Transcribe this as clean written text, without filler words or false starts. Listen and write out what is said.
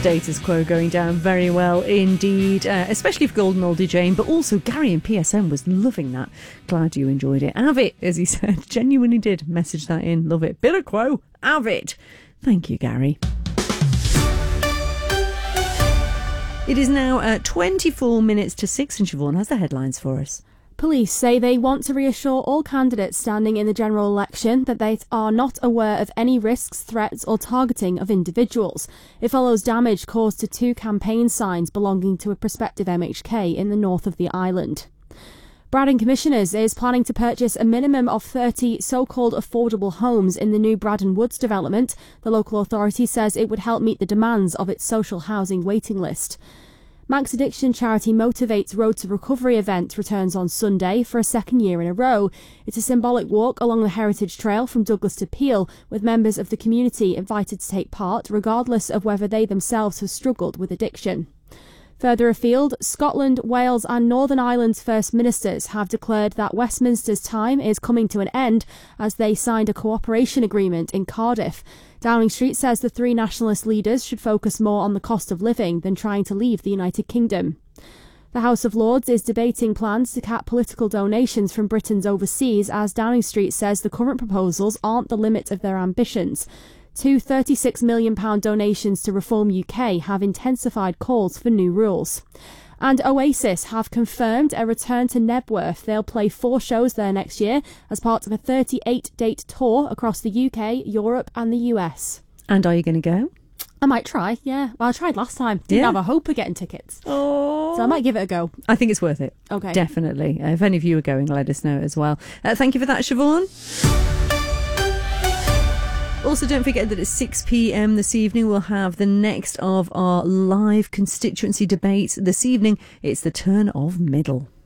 status quo going down very well indeed, especially for Golden Oldie Jane, but also Gary in PSM was loving that. Glad you enjoyed it. Have it, as he said. Genuinely did message that in. Love it. Bit of quo. Have it. Thank you, Gary. It is now 24 minutes to 6 and Siobhan has the headlines for us. Police say they want to reassure all candidates standing in the general election that they are not aware of any risks, threats or targeting of individuals. It follows damage caused to 2 campaign signs belonging to a prospective MHK in the north of the island. Braddon Commissioners is planning to purchase a minimum of 30 so-called affordable homes in the new Braddon Woods development. The local authority says it would help meet the demands of its social housing waiting list. Manx addiction charity Motivate's Road to Recovery event returns on Sunday for a second year in a row. It's a symbolic walk along the Heritage Trail from Douglas to Peel, with members of the community invited to take part, regardless of whether they themselves have struggled with addiction. Further afield, Scotland, Wales and Northern Ireland's First Ministers have declared that Westminster's time is coming to an end as they signed a cooperation agreement in Cardiff. Downing Street says the 3 nationalist leaders should focus more on the cost of living than trying to leave the United Kingdom. The House of Lords is debating plans to cap political donations from Britons overseas as Downing Street says the current proposals aren't the limit of their ambitions. 2 £36 million donations to Reform UK have intensified calls for new rules. And Oasis have confirmed a return to Nebworth. They'll play 4 shows there next year as part of a 38-date tour across the UK, Europe and the US. And are you going to go? I might try, yeah. Well, I tried last time. Didn't have a hope of getting tickets. Oh. So I might give it a go. I think it's worth it. Okay. Definitely. If any of you are going, let us know as well. Thank you for that, Siobhan. Also, don't forget that at 6 p.m. this evening, we'll have the next of our live constituency debates. This evening, it's the turn of middle.